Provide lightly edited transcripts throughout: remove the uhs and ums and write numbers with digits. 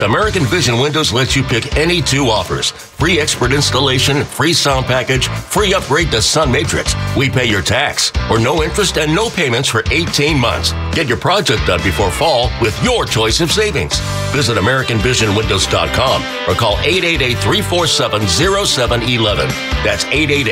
American Vision Windows lets you pick any two offers. Free expert installation, free sound package, free upgrade to Sun Matrix. We pay your tax, or no interest and no payments for 18 months. Get your project done before fall with your choice of savings. Visit AmericanVisionWindows.com or call 888-347-0711. That's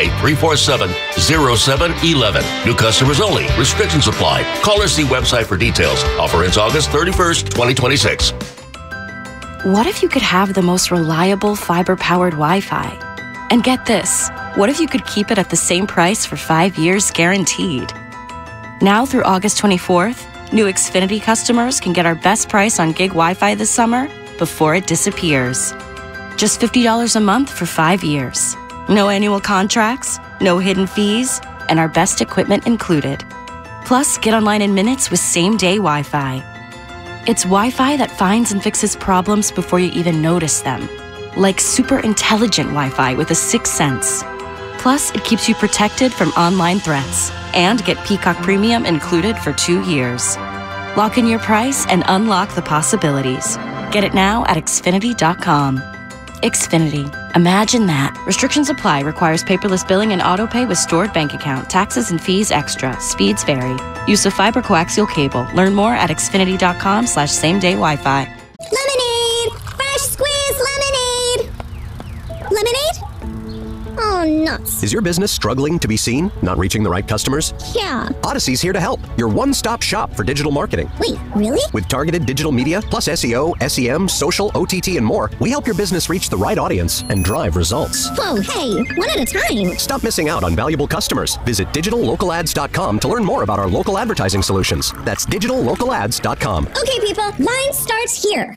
888-347-0711. New customers only. Restrictions apply. Call or see website for details. Offer ends August 31st, 2026. What if you could have the most reliable fiber-powered Wi-Fi? And get this, what if you could keep it at the same price for 5 years guaranteed? Now through August 24th, new Xfinity customers can get our best price on gig Wi-Fi this summer before it disappears. Just $50 a month for 5 years. No annual contracts, no hidden fees, and our best equipment included. Plus, get online in minutes with same-day Wi-Fi. It's Wi-Fi that finds and fixes problems before you even notice them. Like super intelligent Wi-Fi with a sixth sense. Plus, it keeps you protected from online threats. And get Peacock Premium included for 2 years. Lock in your price and unlock the possibilities. Get it now at Xfinity.com. Xfinity. Imagine that. Restrictions apply. Requires paperless billing and autopay with stored bank account. Taxes and fees extra. Speeds vary. Use of fiber coaxial cable. Learn more at Xfinity.com/same-day Wi-Fi. Lemonade! Fresh squeezed lemonade! Lemonade? Oh, nuts. Is your business struggling to be seen? Not reaching the right customers? Yeah. Odyssey's here to help. Your one-stop shop for digital marketing. Wait, really? With targeted digital media, plus SEO, SEM, social, OTT, and more, we help your business reach the right audience and drive results. Whoa, hey, one at a time. Stop missing out on valuable customers. Visit digitallocalads.com to learn more about our local advertising solutions. That's digitallocalads.com. Okay, people, line starts here.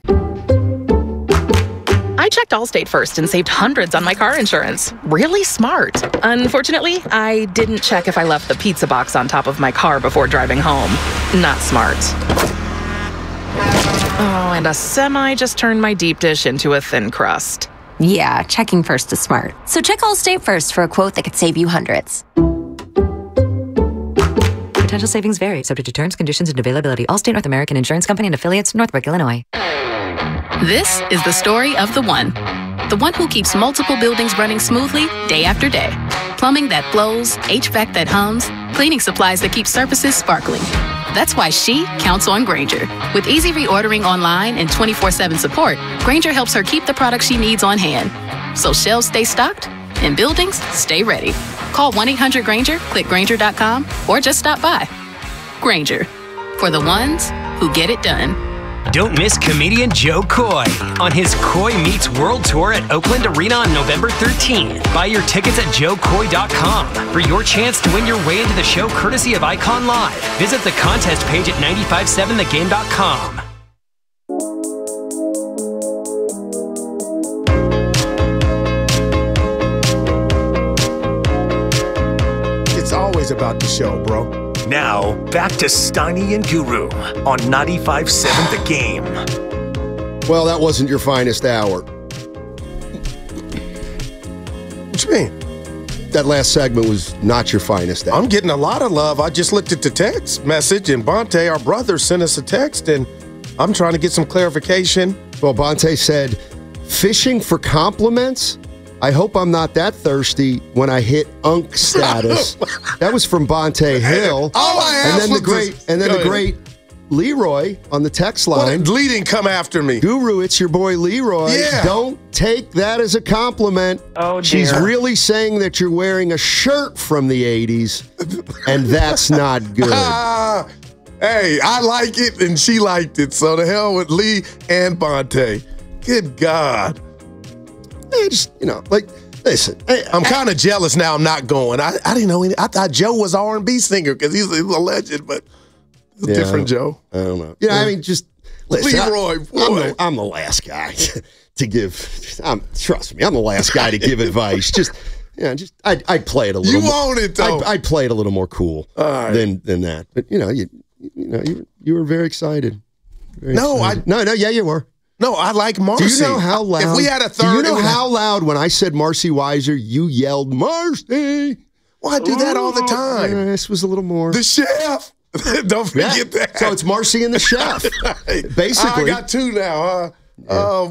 I checked Allstate first and saved hundreds on my car insurance. Really smart. Unfortunately, I didn't check if I left the pizza box on top of my car before driving home. Not smart. Oh, and a semi just turned my deep dish into a thin crust. Yeah, checking first is smart. So check Allstate first for a quote that could save you hundreds. Potential savings vary, subject to terms, conditions, and availability. Allstate North American Insurance Company and affiliates, Northbrook, Illinois. This is the story of the one who keeps multiple buildings running smoothly day after day. Plumbing that flows, HVAC that hums, cleaning supplies that keep surfaces sparkling. That's why she counts on Grainger. With easy reordering online and 24/7 support, Grainger helps her keep the products she needs on hand. So shelves stay stocked and buildings stay ready. Call 1-800-GRAINGER, click Grainger.com, or just stop by. Grainger, for the ones who get it done. Don't miss comedian Joe Coy on his Coy Meets World Tour at Oakland Arena on November 13th. Buy your tickets at joecoy.com for your chance to win your way into the show courtesy of Icon Live. Visit the contest page at 957thegame.com. It's always about the show, bro. Now, back to Steiny and Guru on 95.7 The Game. Well, that wasn't your finest hour. What you mean? That last segment was not your finest hour. I'm getting a lot of love. I just looked at the text message, and Bonte, our brother, sent us a text, and I'm trying to get some clarification. Well, Bonte said, fishing for compliments? I hope I'm not that thirsty when I hit Unk status. That was from Bonte Hill. All I asked the great Leroy on the text line. Well, Lee didn't come after me. Guru, it's your boy Leroy. Yeah. Don't take that as a compliment. Oh, dear. She's really saying that you're wearing a shirt from the 80s, and that's not good. Hey, I like it, and she liked it. So the hell with Lee and Bonte. Good God. Hey, just, listen. I'm kind of jealous now I'm not going. I didn't know any. I thought Joe was R&B singer because he's a legend, but it's a different Joe. I don't know. Just listen. Leroy, boy. I'm the last guy to give. Trust me, I'm the last guy to give advice. I'd play it a little. You own it though. I'd play it a little more cool than that. But you were very excited. You were. No, I like Marcy. Do you know how loud? If we had a third, do you know how loud when I said Marcy Weiser, you yelled Marcy? Well, I do that all the time. This was a little more. The chef. Don't forget that. So it's Marcy and the chef. Basically, I got two now. Oh